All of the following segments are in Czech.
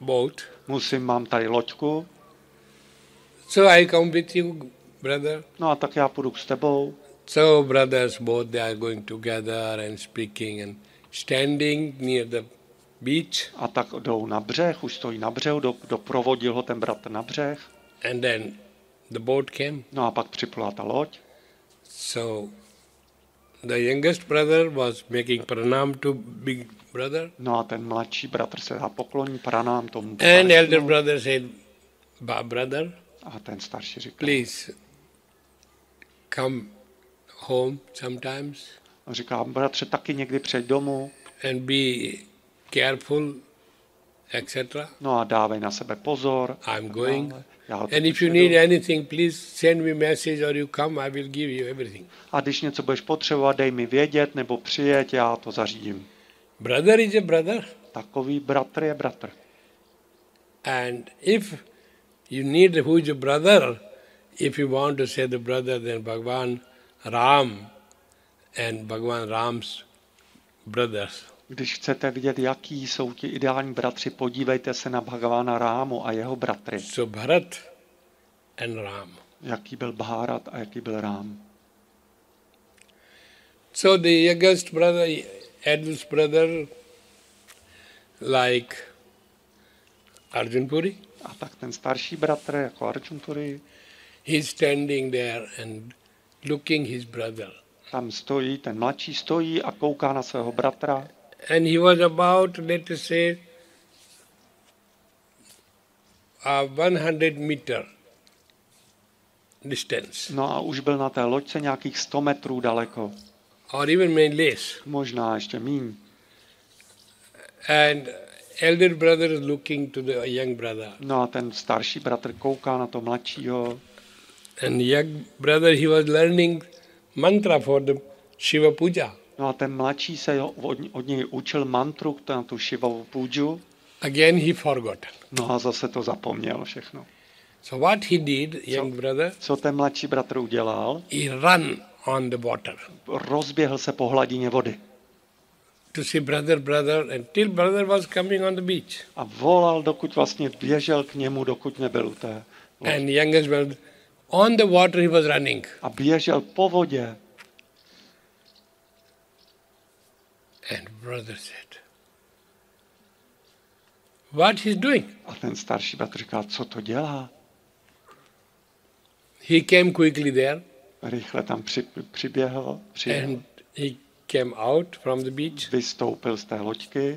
boat. Mám tady loďku. So I come with you, brother. No a tak já půjdu s tebou. So brothers both, they are going together and speaking and standing near the beach. A tak jdou na břeh, už stojí na břehu, doprovodil ho ten bratr na břeh. And then the boat came. No a pak připlula ta loď. So the youngest brother was making pranam to big brother. No a ten mladší bratr se dá pokloní pranám tomu. And elder brother said, brother, a ten starší říkal, please come home sometimes. A říká, bratře, taky někdy přijď domů. And be careful, etc. No a dávej na sebe pozor. I'm going. And if you need anything, please send me message or you come, I will give you everything. A když něco budeš potřebovat, dej mi vědět nebo přijeď, já to zařídím. Brother is a brother. Takový bratr je bratr. And if you need who is a brother, if you want to say the brother, then Bhagavan Ram and Bhagavan Ram's brothers. Když chcete vidět, jaký jsou ti ideální bratři, podívejte se na Bhagavana Rámu a jeho bratry. So Bharat and Ram. Jaký byl Bharat a jaký byl Rám. So the youngest brother, eldest brother, like Arjun Puri. A tak ten starší bratr, jako Arjun Puri, he's standing there and looking his brother. Tam stojí, ten mladší stojí a kouká na svého bratra. And he was about, let us say, 100 meter distance. No a už byl na té loďce nějakých 100 metrů daleko. Or even less. Možná ještě míň. And elder brother is looking to the young brother. No a ten starší bratr kouká na to mladšího. And young brother, he was learning mantra for the Shiva puja. No a ten mladší se od něj učil mantru na tu Shivovu půjdu. Again he forgot. No a zase to zapomněl všechno. So what he did, young brother? Co ten mladší bratr udělal? He ran on the water. Rozběhl se po hladině vody. To see brother, until brother was coming on the beach. A volal, dokud vlastně běžel k němu, dokud nebyl u té loď. And youngest brother, on the water he was running. A běžel po vodě. And brother said, what he's doing? A ten starší bratr říká, co to dělá? He came quickly there. Rychle tam přiběhl. And he came out from the beach. Vystoupil z té loďky.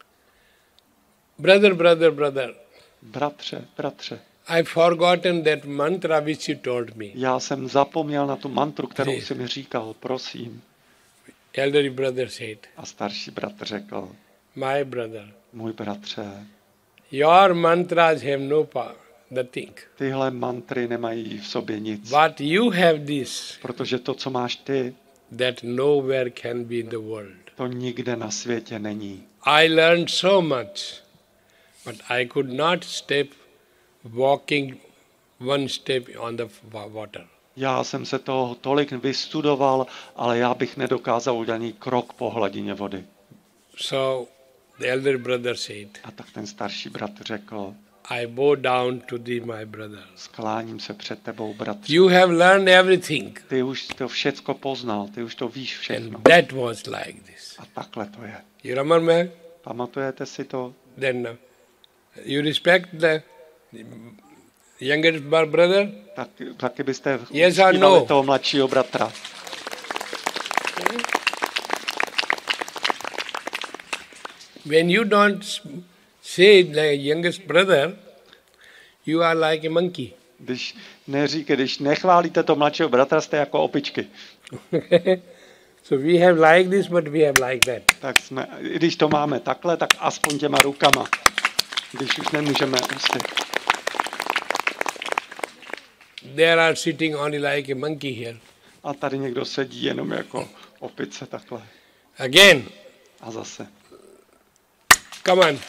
Brother. Bratře. I've forgotten that mantra which you told me. Já jsem zapomněl na tu mantru, kterou jsi mi říkal, prosím. Elder brother said. A starší bratr řekl, my brother. Můj bratře. Your mantras have no power, nothing. Tyhle mantry nemají v sobě nic. But you have this. Protože to, co máš ty, that nowhere can be in the world. To nikde na světě není. I learned so much, but I could not walking one step on the water. Já jsem se toho tolik vystudoval, ale já bych nedokázal udělat ani krok po hladině vody. So the elder brother said, a tak ten starší bratr řekl, I bow down to thee, my brother. Skláním se před tebou, bratře. You have learned everything. Ty už to všecko poznal, ty už to víš všechno. And that was like this. A takhle to je. You remember? Pamatujete si to? Then you respect the youngest brother? Taky byste yes or no? toho mladšího bratra. When you don't say the youngest brother, you are like a monkey. Když nechválíte toho mladšího bratra, jste jako opičky. So we have like this, but we have like that. Tak když to máme takhle, tak aspoň těma rukama. Když už nemůžeme ústy. There are sitting only like a monkey here. A tady někdo sedí jenom jako opice takhle. Again. A zase. Come on.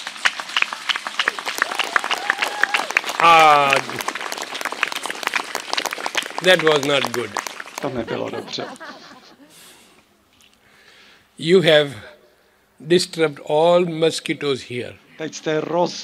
That was not good. To nebylo dobře. You have disturbed all mosquitoes here. Teď jste